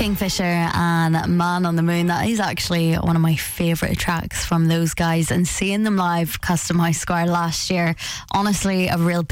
Kingfisher and Man on the Moon. That is actually one of my favourite tracks from those guys, and seeing them live Custom House Square last year, honestly a real